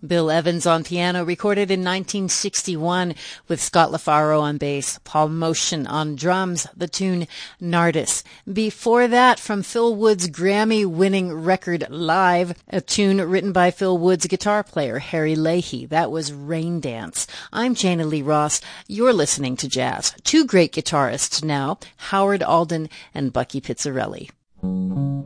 Bill Evans on piano, recorded in 1961 with Scott LaFaro on bass, Paul Motian on drums, the tune Nardis. Before that, from Phil Wood's Grammy-winning record Live, a tune written by Phil Wood's guitar player, Harry Leahy. That was Rain Dance. I'm Jana Lee Ross. You're listening to Jazz. Two great guitarists now, Howard Alden and Bucky Pizzarelli.